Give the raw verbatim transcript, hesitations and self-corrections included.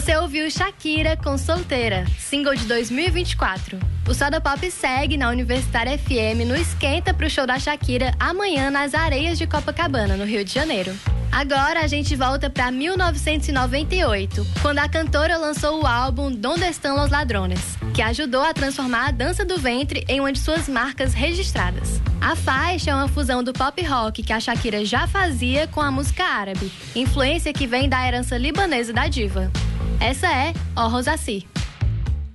Você ouviu Shakira com Solteira, single de dois mil e vinte e quatro. O Soda Pop segue na Universitária F M no esquenta pro show da Shakira amanhã nas areias de Copacabana, no Rio de Janeiro. Agora a gente volta para mil novecentos e noventa e oito, quando a cantora lançou o álbum Donde Están los Ladrones, que ajudou a transformar a dança do ventre em uma de suas marcas registradas. A faixa é uma fusão do pop rock que a Shakira já fazia com a música árabe, influência que vem da herança libanesa da diva. Essa é O Rosassi.